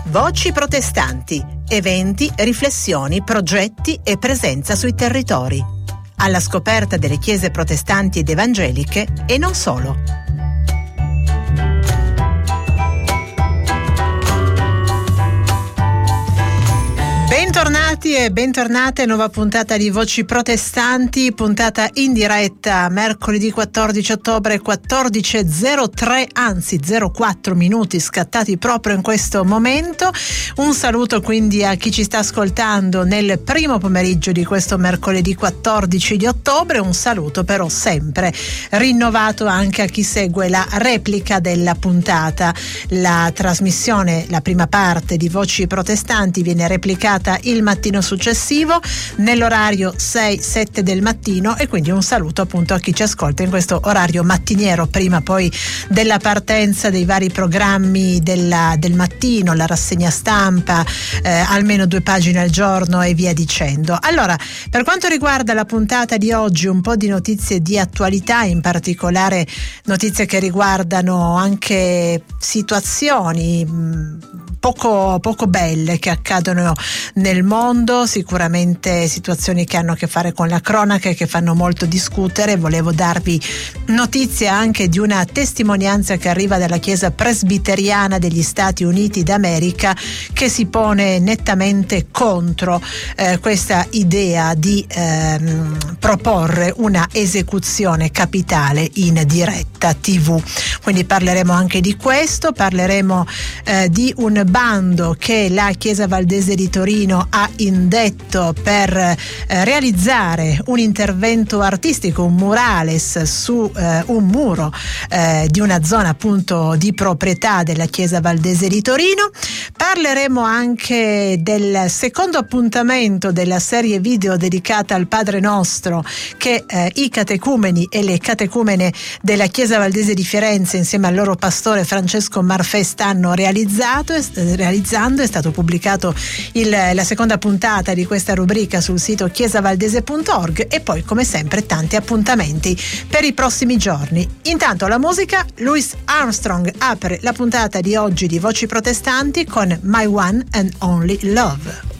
Voci protestanti, eventi, riflessioni, progetti e presenza sui territori. Alla scoperta delle chiese protestanti ed evangeliche e non solo. Bentornati e bentornate, nuova puntata di Voci Protestanti, puntata in mercoledì 14 ottobre 14:03, anzi 04 minuti scattati proprio in questo momento. Un saluto quindi a chi ci sta ascoltando nel primo pomeriggio di questo mercoledì 14 di ottobre, un saluto però sempre rinnovato anche a chi segue la replica della puntata. La trasmissione, la prima parte di Voci Protestanti viene replicata il mattino successivo nell'orario 6-7 del mattino, e quindi un saluto appunto a chi ci ascolta in questo orario mattiniero, prima poi della partenza dei vari programmi del mattino, la rassegna stampa, almeno 2 pagine al giorno e via dicendo. Allora, per quanto riguarda la puntata di oggi, un po' di notizie di attualità, in particolare notizie che riguardano anche situazioni poco belle che accadono nel mondo, sicuramente situazioni che hanno a che fare con la cronaca e che fanno molto discutere. Volevo darvi notizie anche di una testimonianza che arriva dalla Chiesa Presbiteriana degli Stati Uniti d'America, che si pone nettamente contro questa idea di proporre una esecuzione capitale in diretta TV. Quindi parleremo anche di questo, parleremo di un bando che la Chiesa Valdese di Torino ha indetto per realizzare un intervento artistico, un murales su un muro di una zona appunto di proprietà della Chiesa Valdese di Torino. Parleremo anche del secondo appuntamento della serie video dedicata al Padre Nostro che i catecumeni e le catecumene della Chiesa Valdese di Firenze insieme al loro pastore Francesco Marfè stanno realizzando. È stato pubblicato la seconda puntata di questa rubrica sul sito chiesavaldese.org, e poi come sempre tanti appuntamenti per i prossimi giorni. Intanto la musica, Louis Armstrong apre la puntata di oggi di Voci Protestanti con My One and Only Love.